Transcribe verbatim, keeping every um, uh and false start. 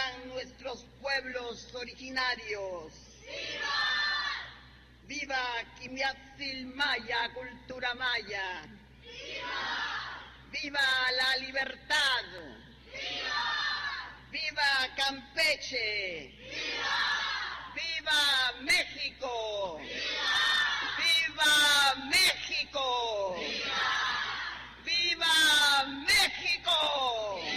vivan nuestros pueblos originarios. ¡Viva! ¡Viva Quimiatzil Maya, cultura maya! ¡Viva! ¡Viva la libertad! ¡Viva! ¡Viva Campeche!